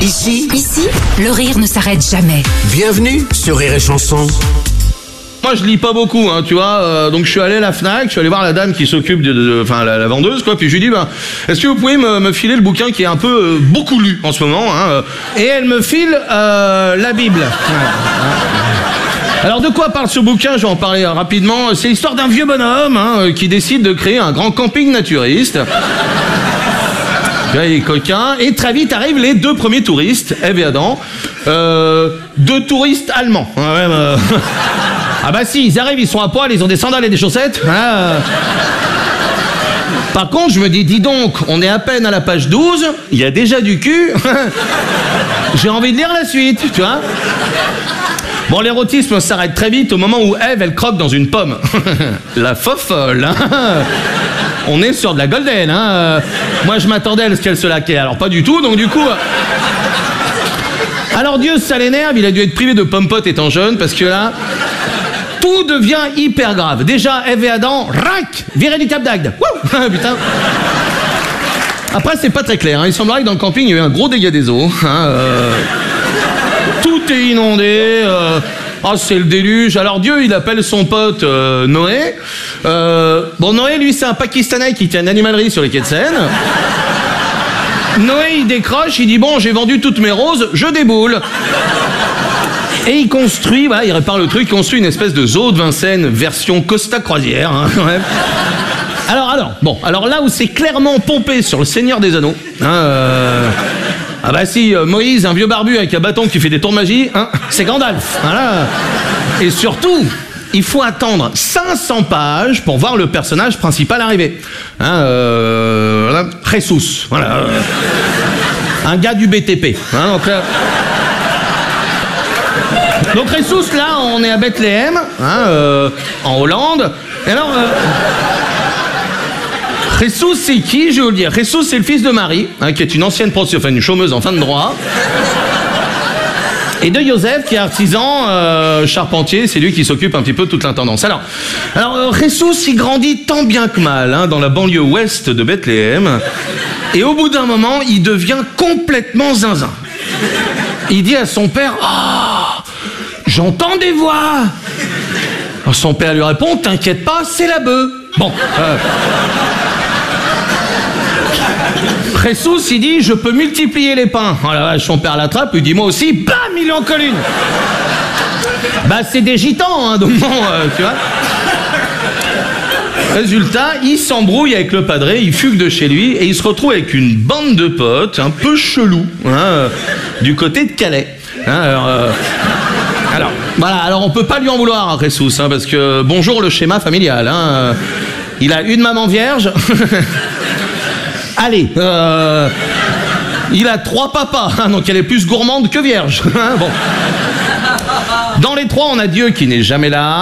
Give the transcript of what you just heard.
Ici, le rire ne s'arrête jamais. bienvenue sur Rire et Chanson. Moi je lis pas beaucoup, hein, tu vois, donc je suis allé à la Fnac, je suis allé voir la dame qui s'occupe enfin la vendeuse, quoi, puis je lui dis, est-ce que vous pouvez me filer le bouquin qui est un peu beaucoup lu en ce moment, hein, et elle me file la Bible. Alors de quoi parle ce bouquin? Je vais en parler rapidement. C'est l'histoire d'un vieux bonhomme qui décide de créer un grand camping naturiste. Là, il est coquin, et très vite arrivent les deux premiers touristes, Ève et Adam. Deux touristes allemands. Ah bah si, ils arrivent, ils sont à poil, ils ont des sandales et des chaussettes. Par contre, je me dis donc, on est à peine à la page 12, il y a déjà du cul. J'ai envie de lire la suite, tu vois. Bon, l'érotisme s'arrête très vite au moment où Ève, elle croque dans une pomme. La fofolle, hein. On est sur de la golden, hein. Moi, je m'attendais à ce qu'elle se laquait, alors pas du tout, donc du coup... Alors Dieu, ça l'énerve, il a dû être privé de pommes-potes étant jeune, parce que là... Tout devient hyper grave. Déjà, Ève et Adam, rac, viré du Cap d'Agde. Wouh. Putain. Après, c'est pas très clair, hein. Il semblerait que dans le camping, il y a eu un gros dégât des eaux, hein. Tout est inondé. C'est le déluge. Alors Dieu, il appelle son pote Noé. Bon, Noé, lui, c'est un Pakistanais qui tient une animalerie sur les quais de Seine. Noé, il décroche, il dit, bon, j'ai vendu toutes mes roses, je déboule. Et il construit, voilà, il répare le truc, il construit une espèce de zoo de Vincennes version Costa Croisière, hein, ouais. Alors là où c'est clairement pompé sur le Seigneur des Anneaux, ah bah si, Moïse, un vieux barbu avec un bâton qui fait des tours de magie, hein, c'est Gandalf, voilà. Et surtout, il faut attendre 500 pages pour voir le personnage principal arriver. Voilà, Jesus, voilà. Un gars du BTP, hein, donc Jesus, là, on est à Bethléem, en Hollande. Et alors, Jesus, c'est qui, je vais vous le dire. Jesus, c'est le fils de Marie, qui est une ancienne une chômeuse en fin de droit. Et de Joseph, qui est artisan, charpentier, c'est lui qui s'occupe un petit peu de toute l'intendance. Alors Jesus, il grandit tant bien que mal, dans la banlieue ouest de Bethléem. Et au bout d'un moment, il devient complètement zinzin. Il dit à son père, j'entends des voix. Alors son père lui répond, t'inquiète pas, c'est la bœuf. Bon. Jesus, il dit, je peux multiplier les pains. Oh la vache, son père l'attrape, il dit, moi aussi, bam, il en colle une. Bah, c'est des gitans, donc bon, tu vois. Résultat, il s'embrouille avec le padré, il fugue de chez lui, et il se retrouve avec une bande de potes, un peu chelou, du côté de Calais. Alors on peut pas lui en vouloir, Jesus, parce que bonjour le schéma familial, il a une maman vierge. Allez, il a 3 papas, donc elle est plus gourmande que vierge. Bon. Dans les 3, on a Dieu qui n'est jamais là.